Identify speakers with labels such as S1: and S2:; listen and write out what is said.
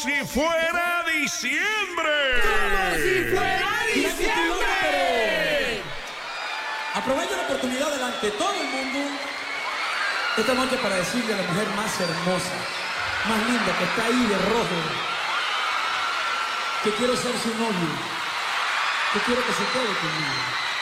S1: si fuera diciembre.
S2: ¡Como si fuera diciembre!
S3: Aprovecho la oportunidad delante de todo el mundo esta noche para decirle a la mujer más hermosa, más linda, que está ahí de rojo, que quiero ser su novio, que quiero que se quede conmigo.